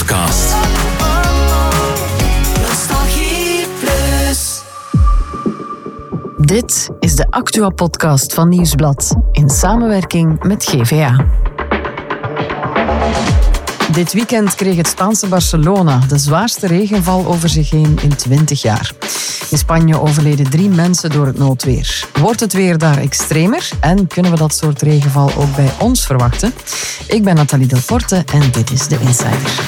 podcast. Dit is de Actua-podcast van Nieuwsblad in samenwerking met GVA. Dit weekend kreeg het Spaanse Barcelona de zwaarste regenval over zich heen in 20 jaar. In Spanje overleden 3 mensen door het noodweer. Wordt het weer daar extremer en kunnen we dat soort regenval ook bij ons verwachten? Ik ben Nathalie Delporte en dit is De Insider.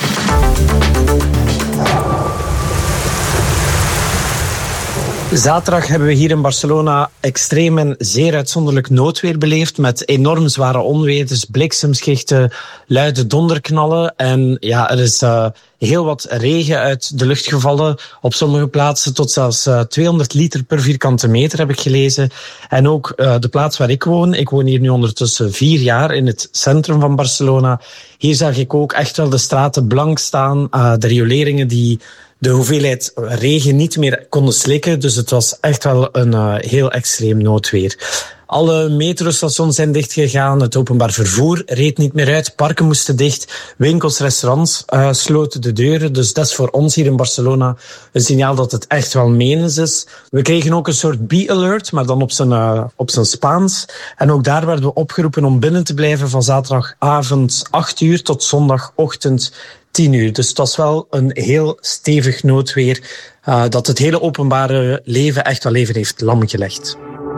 Zaterdag hebben we hier in Barcelona extreem en zeer uitzonderlijk noodweer beleefd met enorm zware onweer, dus bliksemschichten, luide donderknallen en ja, er is heel wat regen uit de lucht gevallen. Op sommige plaatsen tot zelfs 200 liter per vierkante meter heb ik gelezen. En ook de plaats waar ik woon hier nu ondertussen 4 jaar in het centrum van Barcelona. Hier zag ik ook echt wel de straten blank staan, de rioleringen die de hoeveelheid regen niet meer konden slikken. Dus het was echt wel een heel extreem noodweer. Alle metrostations zijn dichtgegaan, het openbaar vervoer reed niet meer uit, parken moesten dicht, winkels, restaurants sloten de deuren. Dus dat is voor ons hier in Barcelona een signaal dat het echt wel menens is. We kregen ook een soort B-alert, maar dan op zijn Spaans. En ook daar werden we opgeroepen om binnen te blijven van zaterdagavond 8 uur tot zondagochtend 10 uur. Dus het was wel een heel stevig noodweer dat het hele openbare leven echt wel even heeft lamgelegd.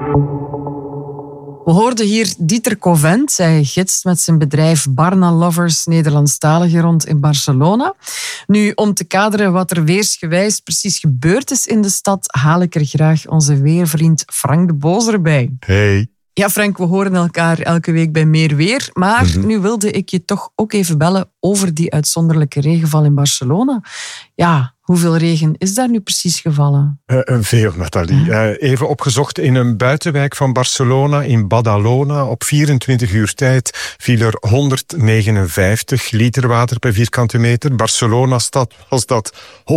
We hoorden hier Dieter Covent. Hij gidst met zijn bedrijf Barna Lovers Nederlandstaligen rond in Barcelona. Nu, om te kaderen wat er weersgewijs precies gebeurd is in de stad, haal ik er graag onze weervriend Frank de Boos erbij. Hey. Ja, Frank, we horen elkaar elke week bij Meer Weer. Maar nu wilde ik je toch ook even bellen over die uitzonderlijke regenval in Barcelona. Ja, hoeveel regen is daar nu precies gevallen? Veel, Nathalie. Even opgezocht, in een buitenwijk van Barcelona, in Badalona, op 24 uur tijd viel er 159 liter water per vierkante meter. Barcelona-stad was dat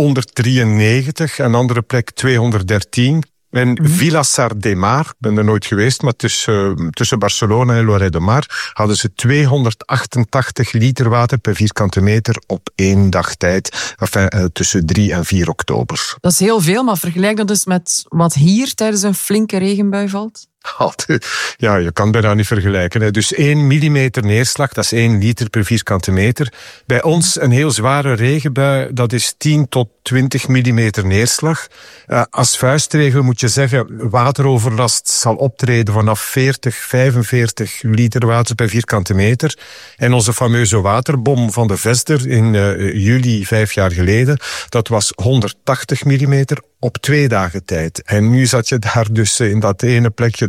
193, een andere plek 213. En Vilassar de Mar, ik ben er nooit geweest, maar tussen Barcelona en Lloret de Mar hadden ze 288 liter water per vierkante meter op 1 dag tijd. Enfin, tussen 3 en 4 oktober. Dat is heel veel, maar vergelijk dat dus met wat hier tijdens een flinke regenbui valt? Ja, je kan bijna niet vergelijken. Hè. Dus 1 millimeter neerslag, dat is 1 liter per vierkante meter. Bij ons een heel zware regenbui, dat is 10 tot 20 millimeter neerslag. Als vuistregel moet je zeggen, wateroverlast zal optreden vanaf 40, 45 liter water per vierkante meter. En onze fameuze waterbom van de Vesder in juli 5 jaar geleden, dat was 180 millimeter op 2 dagen tijd. En nu zat je daar dus in dat ene plekje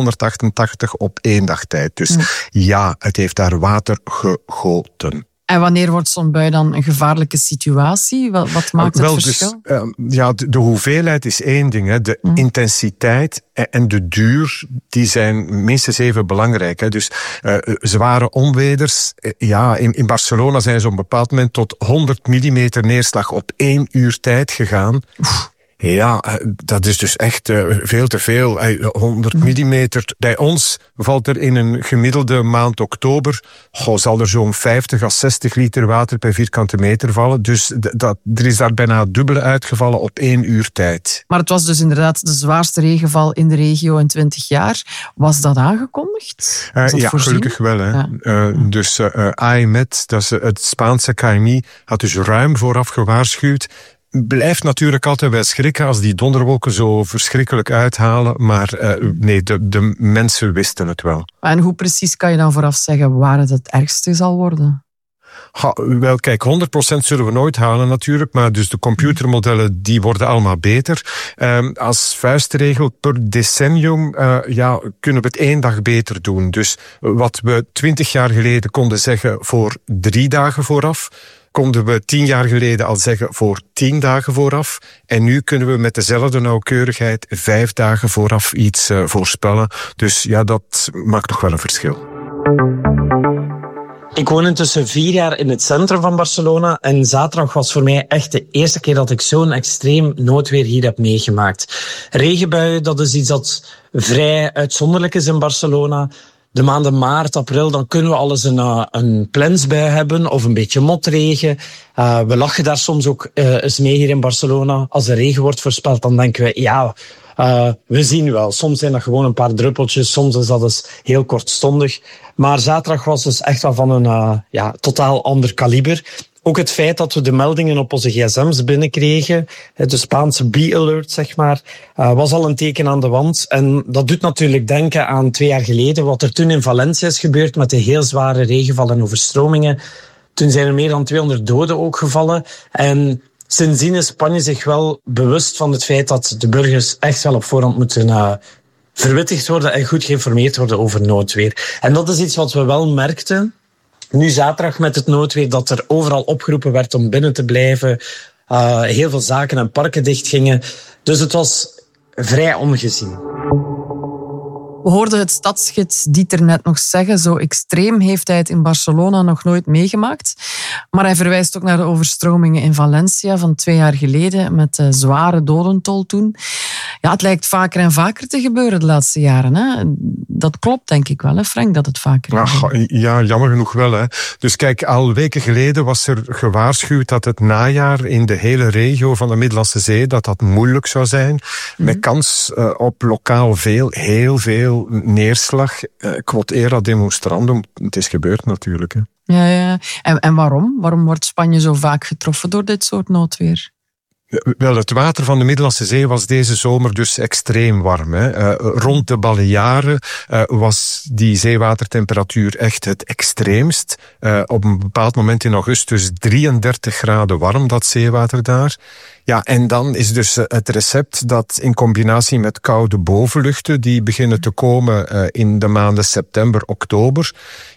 288 op 1 dag tijd. Dus ja, het heeft daar water gegoten. En wanneer wordt zo'n bui dan een gevaarlijke situatie? Wat maakt het verschil? Dus, de hoeveelheid is 1 ding. Hè. De intensiteit en de duur, die zijn minstens even belangrijk. Hè. Dus zware onweders, in Barcelona zijn ze op een bepaald moment tot 100 millimeter neerslag op 1 uur tijd gegaan. Ja, dat is dus echt veel te veel. 100 millimeter. Bij ons valt er in een gemiddelde maand oktober, zal er zo'n 50 à 60 liter water per vierkante meter vallen. Dus er is daar bijna het dubbele uitgevallen op 1 uur tijd. Maar het was dus inderdaad de zwaarste regenval in de regio in 20 jaar. Was dat aangekondigd? Ja, gelukkig wel. Hè. Ja. Dus AEMET, dat is het Spaanse KMI, had dus ruim vooraf gewaarschuwd. Blijft natuurlijk altijd wel schrikken als die donderwolken zo verschrikkelijk uithalen. Maar nee, de mensen wisten het wel. En hoe precies kan je dan vooraf zeggen waar het ergste zal worden? Wel, kijk, 100% zullen we nooit halen natuurlijk, maar dus de computermodellen die worden allemaal beter. Als vuistregel per decennium kunnen we het 1 dag beter doen. Dus wat we 20 jaar geleden konden zeggen voor 3 dagen vooraf, konden we 10 jaar geleden al zeggen voor 10 dagen vooraf. En nu kunnen we met dezelfde nauwkeurigheid 5 dagen vooraf iets voorspellen. Dus ja, dat maakt toch wel een verschil. Ik woon intussen 4 jaar in het centrum van Barcelona en zaterdag was voor mij echt de eerste keer dat ik zo'n extreem noodweer hier heb meegemaakt. Regenbuien, dat is iets dat vrij uitzonderlijk is in Barcelona. de maanden maart, april, dan kunnen we al eens een plensbui hebben of een beetje motregen. We lachen daar soms ook eens mee hier in Barcelona. Als er regen wordt voorspeld, dan denken we, we zien wel. Soms zijn dat gewoon een paar druppeltjes, soms is dat dus heel kortstondig. Maar zaterdag was dus echt wel van een totaal ander kaliber. Ook het feit dat we de meldingen op onze gsm's binnenkregen, de Spaanse B-alert, zeg maar, was al een teken aan de wand. En dat doet natuurlijk denken aan 2 jaar geleden, wat er toen in Valencia is gebeurd met de heel zware regenval en overstromingen. Toen zijn er meer dan 200 doden ook gevallen. En sindsdien is Spanje zich wel bewust van het feit dat de burgers echt wel op voorhand moeten verwittigd worden en goed geïnformeerd worden over noodweer. En dat is iets wat we wel merkten. Nu zaterdag met het noodweer, dat er overal opgeroepen werd om binnen te blijven. Heel veel zaken en parken dichtgingen. Dus het was vrij ongezien. We hoorden het stadsgids Dieter net nog zeggen, zo extreem heeft hij het in Barcelona nog nooit meegemaakt. Maar hij verwijst ook naar de overstromingen in Valencia van 2 jaar geleden met de zware dodentol toen. Ja, het lijkt vaker en vaker te gebeuren de laatste jaren. Hè? Dat klopt denk ik wel, hè Frank, dat het vaker gebeurt. Ja, jammer genoeg wel. Hè. Dus kijk, al weken geleden was er gewaarschuwd dat het najaar in de hele regio van de Middellandse Zee, dat moeilijk zou zijn. Met kans op lokaal heel veel neerslag. Quod era demonstrandum. Het is gebeurd natuurlijk. Hè. Ja. En waarom? Waarom wordt Spanje zo vaak getroffen door dit soort noodweer? Wel, het water van de Middellandse Zee was deze zomer dus extreem warm. Hè. Rond de Balearen was die zeewatertemperatuur echt het extreemst. Op een bepaald moment in augustus 33 graden warm, dat zeewater daar. Ja, en dan is dus het recept dat in combinatie met koude bovenluchten die beginnen te komen in de maanden september, oktober,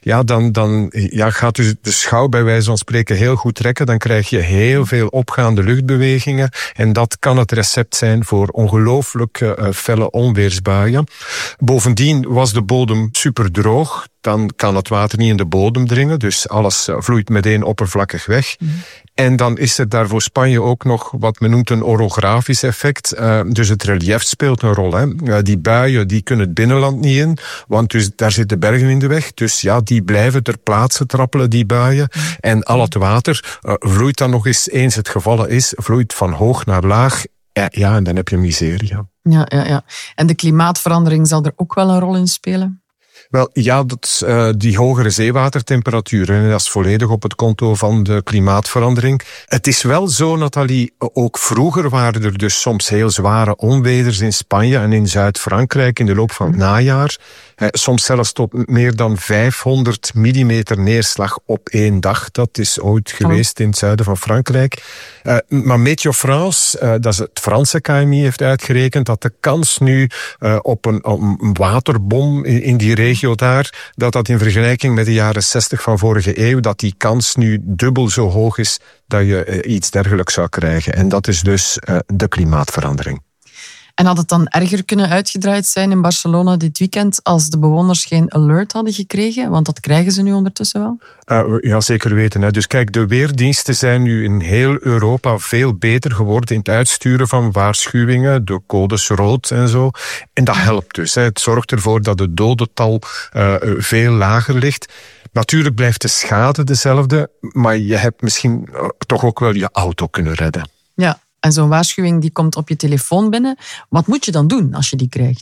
dan gaat dus de schouw bij wijze van spreken heel goed trekken. Dan krijg je heel veel opgaande luchtbewegingen en dat kan het recept zijn voor ongelooflijk felle onweersbuien. Bovendien was de bodem superdroog. Dan kan het water niet in de bodem dringen, dus alles vloeit meteen oppervlakkig weg. En dan is er daar voor Spanje ook nog wat men noemt een orografisch effect. Dus het relief speelt een rol. Hè. Die buien die kunnen het binnenland niet in, want dus daar zitten bergen in de weg. Dus ja, die blijven ter plaatse trappelen, die buien. En al het water vloeit dan nog eens het gevallen is, vloeit van hoog naar laag. Ja, en dan heb je miserie. Ja. En de klimaatverandering zal er ook wel een rol in spelen? Wel, ja, die hogere zeewatertemperaturen, dat is volledig op het konto van de klimaatverandering. Het is wel zo, Nathalie, ook vroeger waren er dus soms heel zware onweders in Spanje en in Zuid-Frankrijk in de loop van het najaar. Soms zelfs tot meer dan 500 millimeter neerslag op 1 dag. Dat is ooit geweest in het zuiden van Frankrijk. Maar Météo France, dat is het Franse KMI, heeft uitgerekend dat de kans nu op een waterbom in die regio daar, dat in vergelijking met de jaren 60 van vorige eeuw, dat die kans nu dubbel zo hoog is dat je iets dergelijks zou krijgen. En dat is dus de klimaatverandering. En had het dan erger kunnen uitgedraaid zijn in Barcelona dit weekend als de bewoners geen alert hadden gekregen? Want dat krijgen ze nu ondertussen wel? Ja, zeker weten. Hè. Dus kijk, de weerdiensten zijn nu in heel Europa veel beter geworden in het uitsturen van waarschuwingen, de codes rood en zo. En dat helpt dus. Hè. Het zorgt ervoor dat het dodental veel lager ligt. Natuurlijk blijft de schade dezelfde, maar je hebt misschien toch ook wel je auto kunnen redden. Ja. En zo'n waarschuwing die komt op je telefoon binnen. Wat moet je dan doen als je die krijgt?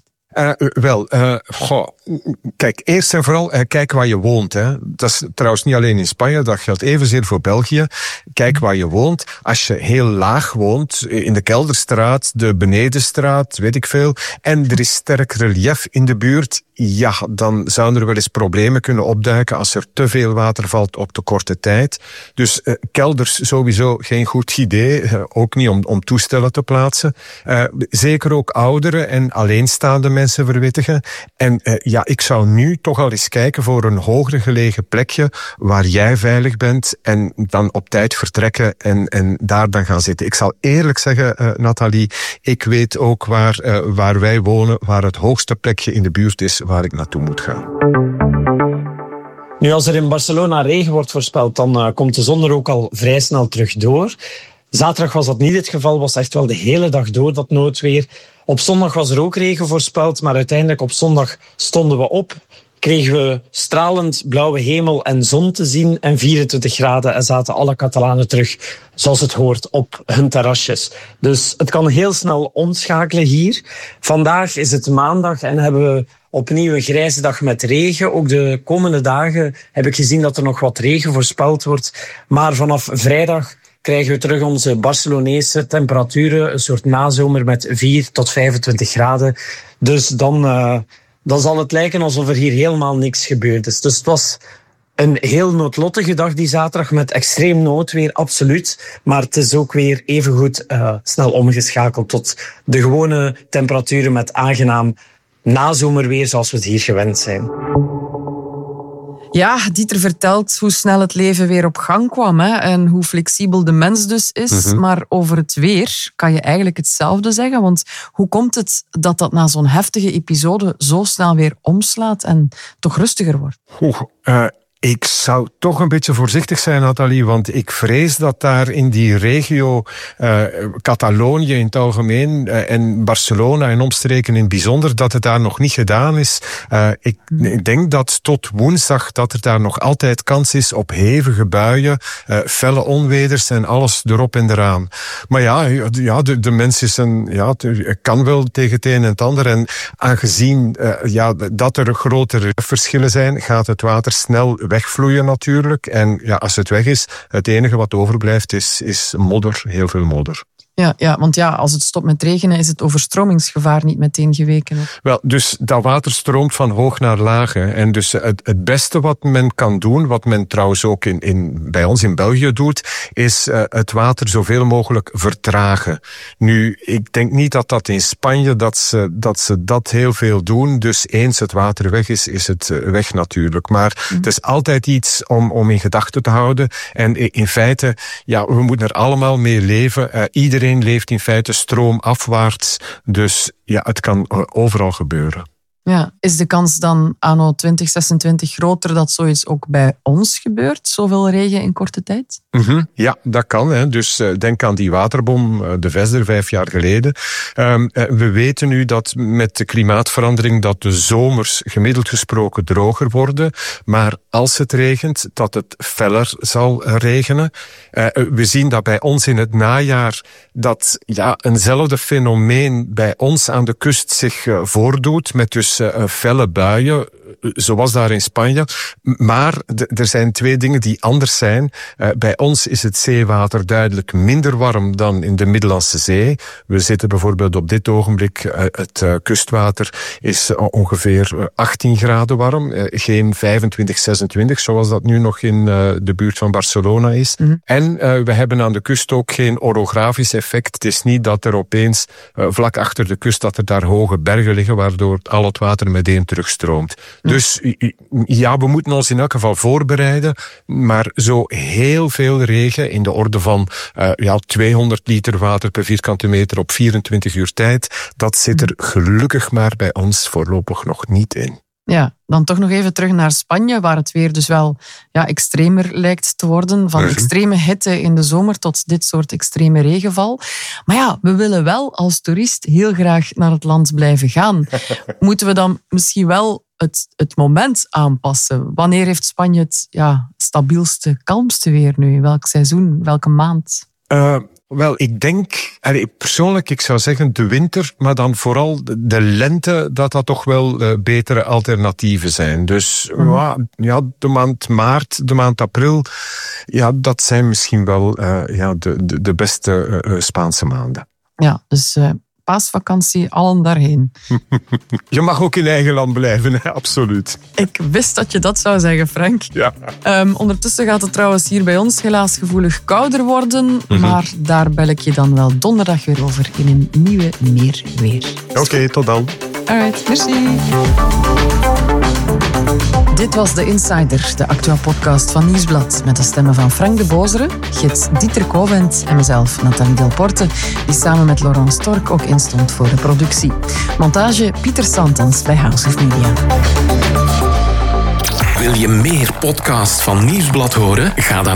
Kijk, eerst en vooral kijk waar je woont. Hè. Dat is trouwens niet alleen in Spanje, dat geldt evenzeer voor België. Kijk waar je woont. Als je heel laag woont, in de Kelderstraat, de Benedenstraat, weet ik veel, en er is sterk relief in de buurt, ja, dan zouden er wel eens problemen kunnen opduiken als er te veel water valt op te korte tijd. Dus kelders sowieso geen goed idee, ook niet om toestellen te plaatsen. Zeker ook ouderen en alleenstaande mensen verwittigen. En ik zou nu toch al eens kijken voor een hoger gelegen plekje waar jij veilig bent en dan op tijd vertrekken en daar dan gaan zitten. Ik zal eerlijk zeggen, Nathalie, ik weet ook waar wij wonen, waar het hoogste plekje in de buurt is waar ik naartoe moet gaan. Nu, als er in Barcelona regen wordt voorspeld, dan komt de zon er ook al vrij snel terug door. Zaterdag was dat niet het geval, was echt wel de hele dag door, dat noodweer. Op zondag was er ook regen voorspeld, maar uiteindelijk op zondag stonden we op. kregen we stralend blauwe hemel en zon te zien en 24 graden en zaten alle Catalanen terug, zoals het hoort, op hun terrasjes. Dus het kan heel snel omschakelen hier. Vandaag is het maandag en hebben we opnieuw een grijze dag met regen. Ook de komende dagen heb ik gezien dat er nog wat regen voorspeld wordt. Maar vanaf vrijdag krijgen we terug onze Barcelonese temperaturen. Een soort nazomer met 4 tot 25 graden. Dus dan zal het lijken alsof er hier helemaal niks gebeurd is. Dus het was een heel noodlottige dag die zaterdag met extreem noodweer, absoluut. Maar het is ook weer evengoed snel omgeschakeld tot de gewone temperaturen met aangenaam nazomerweer zoals we het hier gewend zijn. Ja, Dieter vertelt hoe snel het leven weer op gang kwam, hè, en hoe flexibel de mens dus is. Mm-hmm. Maar over het weer kan je eigenlijk hetzelfde zeggen. Want hoe komt het dat na zo'n heftige episode zo snel weer omslaat en toch rustiger wordt? Ik zou toch een beetje voorzichtig zijn, Nathalie, want ik vrees dat daar in die regio, Catalonië in het algemeen en Barcelona en omstreken in het bijzonder, dat het daar nog niet gedaan is. Ik denk dat tot woensdag dat er daar nog altijd kans is op hevige buien, felle onweders en alles erop en eraan. Maar ja, de mens is kan wel tegen het een en het ander. En aangezien dat er grotere verschillen zijn, gaat het water snel wegvloeien natuurlijk. En ja, als het weg is, het enige wat overblijft is modder, heel veel modder. Ja, want als het stopt met regenen is het overstromingsgevaar niet meteen geweken. Wel, dus dat water stroomt van hoog naar laag. Hè. En dus het beste wat men kan doen, wat men trouwens ook bij ons in België doet, is het water zoveel mogelijk vertragen. Nu, ik denk niet dat in Spanje dat ze dat heel veel doen. Dus eens het water weg is het weg natuurlijk. Maar het is altijd iets om in gedachten te houden. En in feite, we moeten er allemaal mee leven. Iedereen leeft in feite stroomafwaarts. Dus het kan overal gebeuren. Ja, is de kans dan anno 2026 groter dat zoiets ook bij ons gebeurt? Zoveel regen in korte tijd? Mm-hmm. Ja, dat kan. Hè. Dus denk aan die waterbom, de Vesder, 5 jaar geleden. We weten nu dat met de klimaatverandering dat de zomers gemiddeld gesproken droger worden. Maar als het regent, dat het feller zal regenen. We zien dat bij ons in het najaar dat eenzelfde fenomeen bij ons aan de kust zich voordoet. Met dus felle buien, zoals daar in Spanje. Maar er zijn 2 dingen die anders zijn. Bij ons is het zeewater duidelijk minder warm dan in de Middellandse Zee. We zitten bijvoorbeeld op dit ogenblik, het kustwater is ongeveer 18 graden warm. Geen 25, 26, zoals dat nu nog in de buurt van Barcelona is. Mm-hmm. En we hebben aan de kust ook geen orografisch effect. Het is niet dat er opeens vlak achter de kust dat er daar hoge bergen liggen, waardoor al het water meteen terugstroomt. Dus we moeten ons in elk geval voorbereiden, maar zo heel veel regen in de orde van 200 liter water per vierkante meter op 24 uur tijd, dat zit er gelukkig maar bij ons voorlopig nog niet in. Ja, dan toch nog even terug naar Spanje, waar het weer dus wel extremer lijkt te worden. Van extreme hitte in de zomer tot dit soort extreme regenval. Maar we willen wel als toerist heel graag naar het land blijven gaan. Moeten we dan misschien wel het moment aanpassen? Wanneer heeft Spanje het stabielste, kalmste weer nu? Welk seizoen, welke maand? Wel, ik denk, persoonlijk, ik zou zeggen de winter, maar dan vooral de lente, dat toch wel betere alternatieven zijn. Dus de maand maart, de maand april, dat zijn misschien wel de beste Spaanse maanden. Ja, dus paasvakantie, allen daarheen. Je mag ook in eigen land blijven, hè? Absoluut. Ik wist dat je dat zou zeggen, Frank. Ja. Ondertussen gaat het trouwens hier bij ons helaas gevoelig kouder worden. Mm-hmm. Maar daar bel ik je dan wel donderdag weer over in een nieuwe Meer Weer. Oké, tot dan. Alright, merci. Dit was De Insider, de Actua-podcast van Nieuwsblad. Met de stemmen van Frank de Bozere, gids Dieter Covent en mezelf, Nathalie Delporte, die samen met Laurent Stork ook instond voor de productie. Montage Pieter Santens bij House of Media. Wil je meer podcasts van Nieuwsblad horen? Ga dan